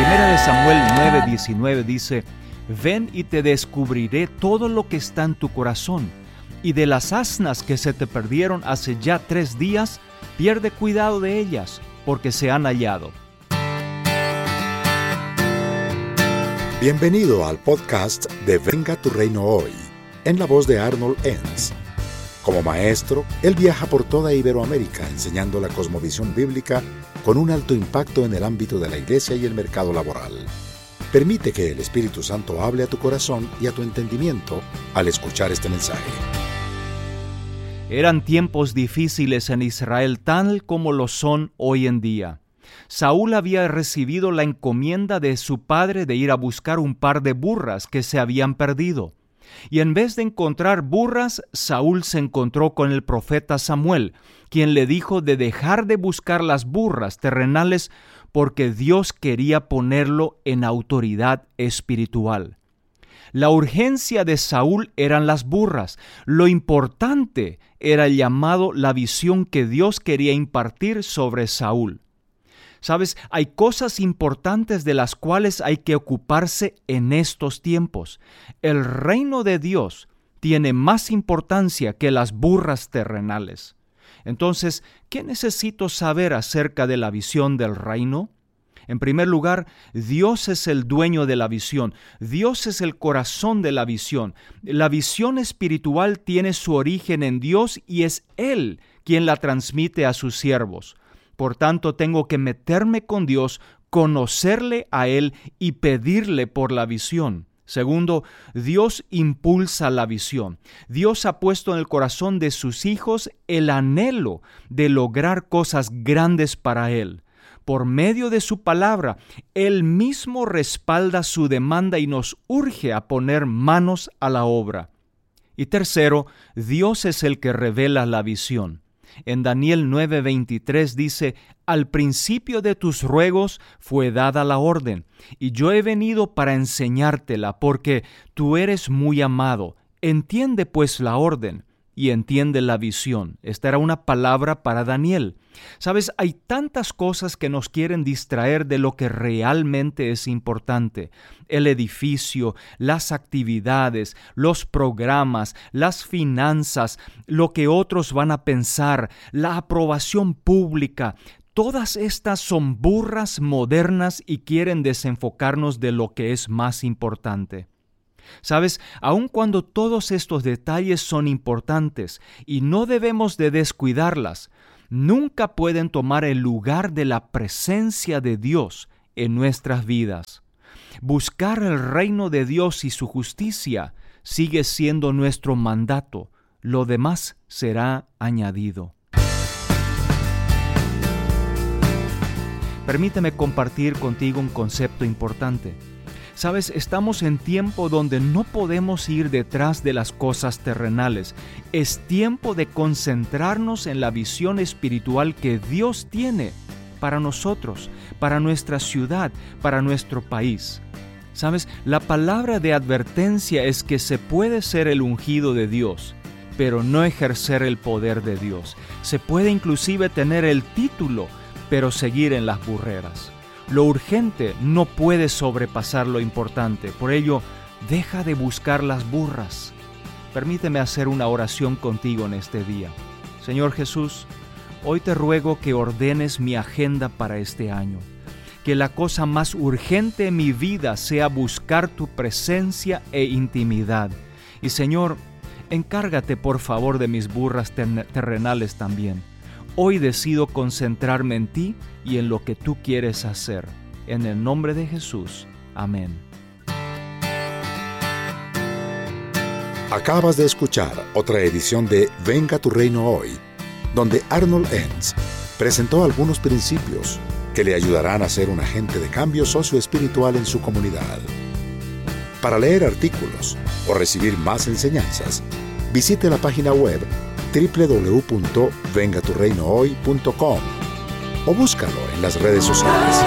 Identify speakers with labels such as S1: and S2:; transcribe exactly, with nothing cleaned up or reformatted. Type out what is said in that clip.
S1: Primera de Samuel nueve diecinueve dice: Ven y te descubriré todo lo que está en tu corazón, y de las asnas que se te perdieron hace ya tres días, pierde cuidado de ellas, porque se han hallado.
S2: Bienvenido al podcast de Venga tu Reino Hoy, en la voz de Arnold Enns. Como maestro, él viaja por toda Iberoamérica enseñando la cosmovisión bíblica con un alto impacto en el ámbito de la iglesia y el mercado laboral. Permite que el Espíritu Santo hable a tu corazón y a tu entendimiento al escuchar este mensaje.
S1: Eran tiempos difíciles en Israel, tal como lo son hoy en día. Saúl había recibido la encomienda de su padre de ir a buscar un par de burras que se habían perdido. Y en vez de encontrar burras, Saúl se encontró con el profeta Samuel, quien le dijo de dejar de buscar las burras terrenales porque Dios quería ponerlo en autoridad espiritual. La urgencia de Saúl eran las burras. Lo importante era el llamado, la visión que Dios quería impartir sobre Saúl. Sabes, hay cosas importantes de las cuales hay que ocuparse en estos tiempos. El reino de Dios tiene más importancia que las burras terrenales. Entonces, ¿qué necesito saber acerca de la visión del reino? En primer lugar, Dios es el dueño de la visión. Dios es el corazón de la visión. La visión espiritual tiene su origen en Dios y es Él quien la transmite a sus siervos. Por tanto, tengo que meterme con Dios, conocerle a Él y pedirle por la visión. Segundo, Dios impulsa la visión. Dios ha puesto en el corazón de sus hijos el anhelo de lograr cosas grandes para Él. Por medio de su palabra, Él mismo respalda su demanda y nos urge a poner manos a la obra. Y tercero, Dios es el que revela la visión. En Daniel nueve veintitrés dice: Al principio de tus ruegos fue dada la orden, y yo he venido para enseñártela, porque tú eres muy amado. Entiende pues la orden, y entiende la visión. Esta era una palabra para Daniel. Sabes, hay tantas cosas que nos quieren distraer de lo que realmente es importante. El edificio, las actividades, los programas, las finanzas, lo que otros van a pensar, la aprobación pública. Todas estas son burras modernas y quieren desenfocarnos de lo que es más importante. Sabes, aun cuando todos estos detalles son importantes y no debemos de descuidarlas, nunca pueden tomar el lugar de la presencia de Dios en nuestras vidas. Buscar el reino de Dios y su justicia sigue siendo nuestro mandato. Lo demás será añadido. Permíteme compartir contigo un concepto importante. Sabes, estamos en tiempo donde no podemos ir detrás de las cosas terrenales. Es tiempo de concentrarnos en la visión espiritual que Dios tiene para nosotros, para nuestra ciudad, para nuestro país. Sabes, la palabra de advertencia es que se puede ser el ungido de Dios, pero no ejercer el poder de Dios. Se puede inclusive tener el título, pero seguir en las burreras. Lo urgente no puede sobrepasar lo importante. Por ello, deja de buscar las burras. Permíteme hacer una oración contigo en este día. Señor Jesús, hoy te ruego que ordenes mi agenda para este año. Que la cosa más urgente en mi vida sea buscar tu presencia e intimidad. Y Señor, encárgate por favor de mis burras terrenales también. Hoy decido concentrarme en ti y en lo que tú quieres hacer. En el nombre de Jesús. Amén.
S2: Acabas de escuchar otra edición de Venga tu Reino Hoy, donde Arnold Enns presentó algunos principios que le ayudarán a ser un agente de cambio socioespiritual en su comunidad. Para leer artículos o recibir más enseñanzas, visite la página web doble u doble u doble u punto venga tu reino hoy punto com o búscalo en las redes sociales.